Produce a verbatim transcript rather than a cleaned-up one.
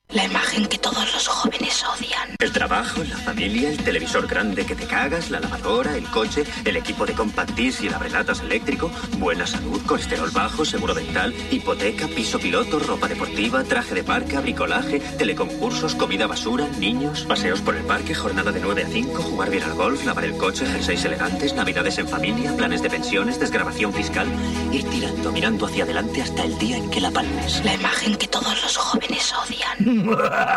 La imagen que todos los jóvenes odian. El trabajo, la familia, el televisor grande que te cagas, la lavadora, el coche, el equipo de compact disc y el abrelatas eléctrico, buena salud, colesterol bajo, seguro dental, hipoteca, piso piloto, ropa deportiva, traje de parque, bricolaje, teleconcursos, comida basura, niños, paseos por el parque, jornada de nueve a cinco, jugar bien al golf, lavar el coche, jerseys elegantes, navidades en familia, planes de pensiones, desgravación fiscal, ir tirando, mirando hacia adelante hasta el día en que la palmes. La imagen que todos los jóvenes odian.